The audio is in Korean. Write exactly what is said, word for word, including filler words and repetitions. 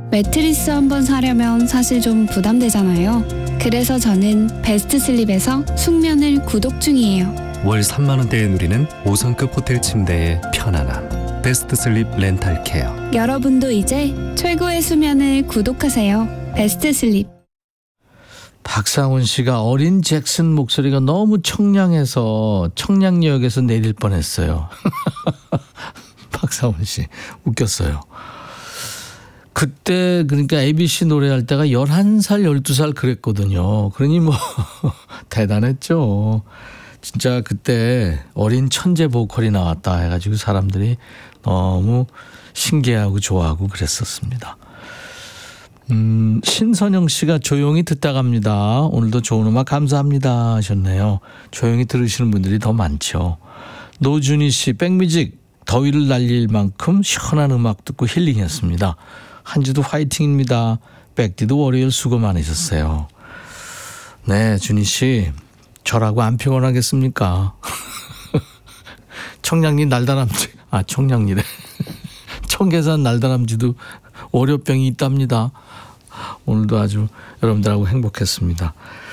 매트리스 한번 사려면 사실 좀 부담되잖아요. 그래서 저는 베스트 슬립에서 숙면을 구독 중이에요. 월 삼만 원대에 누리는 오 성급 호텔 침대의 편안함. 베스트 슬립 렌탈 케어. 여러분도 이제 최고의 수면을 구독하세요. 베스트 슬립. 박상훈 씨가 어린 잭슨 목소리가 너무 청량해서 청량역에서 내릴 뻔했어요. 박상훈 씨 웃겼어요. 그때 그러니까 에이비씨 노래할 때가 열한 살 열두 살 그랬거든요. 그러니 뭐 대단했죠. 진짜 그때 어린 천재 보컬이 나왔다 해가지고 사람들이 너무 신기해하고 좋아하고 그랬었습니다. 음, 신선영 씨가 조용히 듣다 갑니다. 오늘도 좋은 음악 감사합니다 하셨네요. 조용히 들으시는 분들이 더 많죠. 노준희 씨, 백뮤직 더위를 날릴 만큼 시원한 음악 듣고 힐링했습니다. 한 주도 화이팅입니다. 백디도 월요일 수고 많으셨어요. 네, 준희 씨, 저라고 안 피곤하겠습니까? 청량리 날다람쥐, 아 청량리래. 청계산 날다람쥐도 월요병이 있답니다. 오늘도 아주 여러분들하고 행복했습니다.